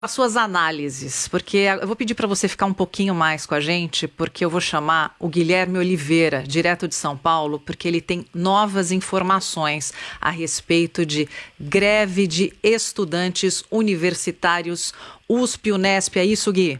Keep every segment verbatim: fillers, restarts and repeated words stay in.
as suas análises, porque eu vou pedir para você ficar um pouquinho mais com a gente, porque eu vou chamar o Guilherme Oliveira, direto de São Paulo, porque ele tem novas informações a respeito de greve de estudantes universitários U S P, Unesp. É isso, Gui?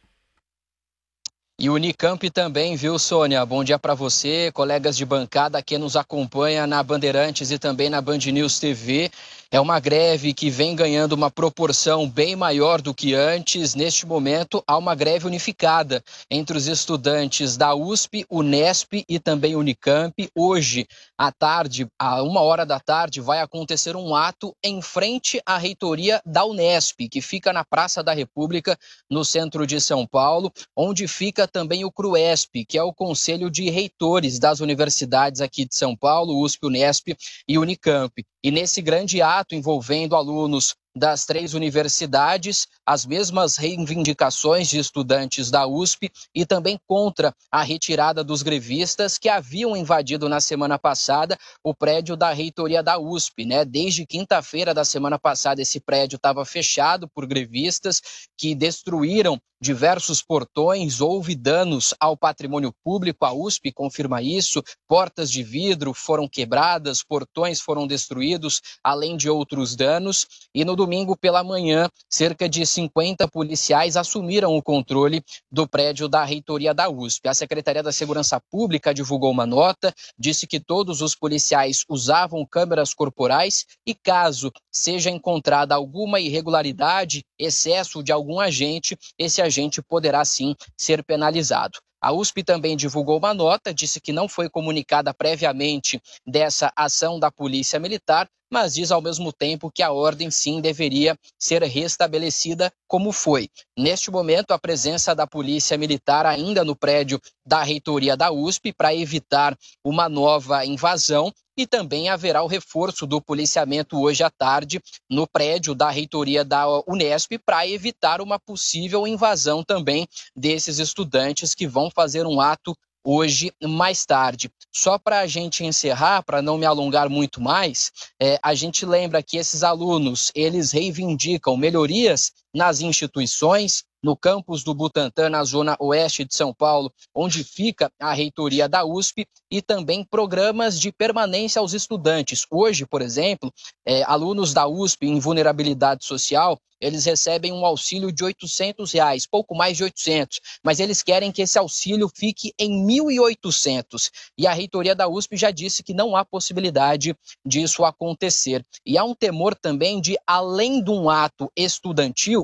E o Unicamp também, viu, Sônia? Bom dia para você, colegas de bancada que nos acompanha na Bandeirantes e também na Band News T V. É uma greve que vem ganhando uma proporção bem maior do que antes. Neste momento, há uma greve unificada entre os estudantes da U S P, Unesp e também Unicamp. Hoje, à tarde, a uma hora da tarde, vai acontecer um ato em frente à reitoria da Unesp, que fica na Praça da República, no centro de São Paulo, onde fica também o CRUESP, que é o Conselho de Reitores das universidades aqui de São Paulo, U S P, Unesp e Unicamp. E nesse grande ato envolvendo alunos das três universidades, as mesmas reivindicações de estudantes da U S P e também contra a retirada dos grevistas que haviam invadido na semana passada o prédio da reitoria da U S P, né? Desde quinta-feira da semana passada esse prédio estava fechado por grevistas que destruíram diversos portões, houve danos ao patrimônio público, a U S P confirma isso, portas de vidro foram quebradas, portões foram destruídos, além de outros danos, e no domingo pela manhã, cerca de cinquenta policiais assumiram o controle do prédio da reitoria da U S P. A Secretaria da Segurança Pública divulgou uma nota, disse que todos os policiais usavam câmeras corporais e caso seja encontrada alguma irregularidade, excesso de algum agente, esse agente poderá sim ser penalizado. A U S P também divulgou uma nota, disse que não foi comunicada previamente dessa ação da Polícia Militar, mas diz ao mesmo tempo que a ordem sim deveria ser restabelecida como foi. Neste momento, a presença da Polícia Militar ainda no prédio da reitoria da U S P para evitar uma nova invasão. E também haverá o reforço do policiamento hoje à tarde no prédio da reitoria da Unesp para evitar uma possível invasão também desses estudantes que vão fazer um ato hoje mais tarde. Só para a gente encerrar, para não me alongar muito mais, é, a gente lembra que esses alunos, eles reivindicam melhorias nas instituições, no campus do Butantã, na zona oeste de São Paulo, onde fica a reitoria da U S P, e também programas de permanência aos estudantes. Hoje, por exemplo, é, alunos da U S P em vulnerabilidade social, eles recebem um auxílio de oitocentos reais, pouco mais de oitocentos, mas eles querem que esse auxílio fique em mil e oitocentos. E a reitoria da U S P já disse que não há possibilidade disso acontecer. E há um temor também de, além de um ato estudantil,